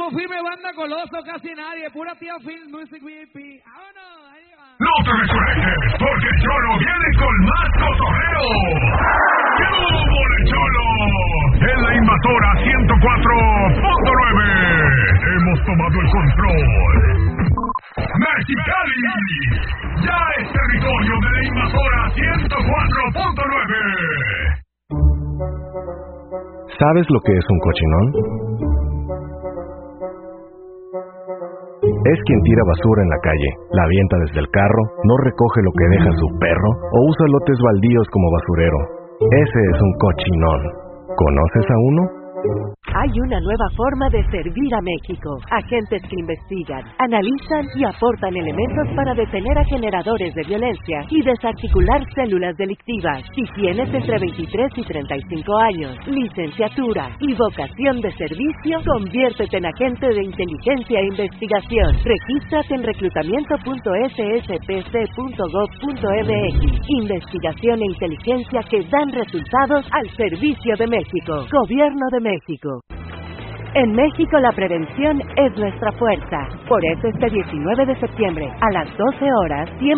Estamos firme, banda Coloso, casi nadie. Pura tía Film Music VIP. ¡Vámonos! Ahí va. No te desconectes, porque el Cholo viene con más cotorreo. ¡Qué hubo el Cholo! En la Invasora 104.9 hemos tomado el control. Mexicali ya es territorio de la Invasora 104.9. ¿Sabes lo que es un cochinón? Es quien tira basura en la calle, la avienta desde el carro, no recoge lo que deja su perro o usa lotes baldíos como basurero. Ese es un cochinón. ¿Conoces a uno? Hay una nueva forma de servir a México. Agentes que investigan, analizan y aportan elementos para detener a generadores de violencia y desarticular células delictivas. Si tienes entre 23 y 35 años, licenciatura y vocación de servicio, conviértete en agente de inteligencia e investigación. Regístrate en reclutamiento.sspc.gov.mx. Investigación e inteligencia que dan resultados al servicio de México. Gobierno de México. En México la prevención es nuestra fuerza. Por eso este 19 de septiembre a las 12 horas,